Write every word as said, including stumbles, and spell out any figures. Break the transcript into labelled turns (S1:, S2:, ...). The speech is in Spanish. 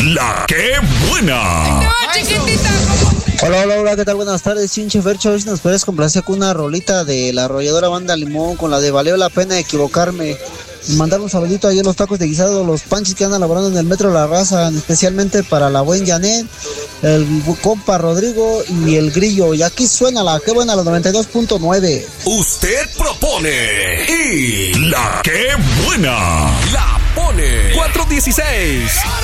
S1: La que buena.
S2: No, chiquitita.
S3: Hola, hola, hola, ¿qué tal? Buenas tardes, Chinche Fercho. A ver si nos puedes complacer con una rolita de la arrolladora Banda Limón, con la de Valió la Pena Equivocarme. Y mandar un saludito ahí a los tacos de guisado, los panchis que andan laborando en el Metro La Raza, especialmente para la buen Janet, el compa Rodrigo y el Grillo. Y aquí suena la que buena, la noventa y dos punto nueve.
S1: Usted propone y la que buena la pone cuatro dieciséis.